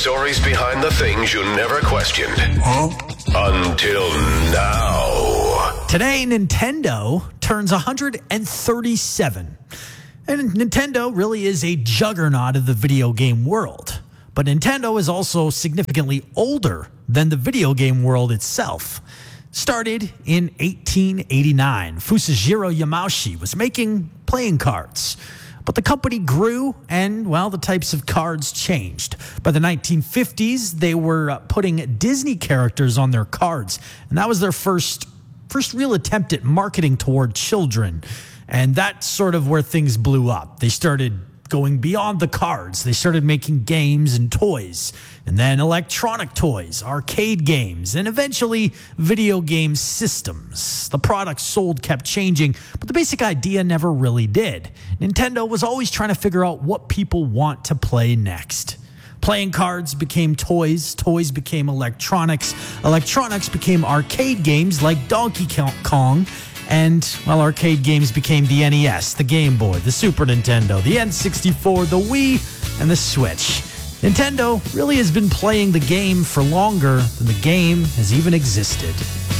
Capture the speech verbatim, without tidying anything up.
stories behind the things you never questioned. Huh? Until now. Today, Nintendo turns one hundred thirty-seven. And Nintendo really is a juggernaut of the video game world. But Nintendo is also significantly older than the video game world itself. Started in eighteen eighty-nine, Fusajiro Yamauchi was making playing cards. But the company grew and, well, the types of cards changed. By the nineteen fifties, they were uh, putting Disney characters on their cards. And that was their first, first real attempt at marketing toward children. And that's sort of where things blew up. They started going beyond the cards. They started making games and toys, and then electronic toys, arcade games, and eventually video game systems. The products sold kept changing, but the basic idea never really did. Nintendo was always trying to figure out what people want to play next. Playing cards became toys, toys became electronics, electronics became arcade games like Donkey Kong, and, well, arcade games became the N E S, the Game Boy, the Super Nintendo, the N sixty-four, the Wii, and the Switch. Nintendo really has been playing the game for longer than the game has even existed.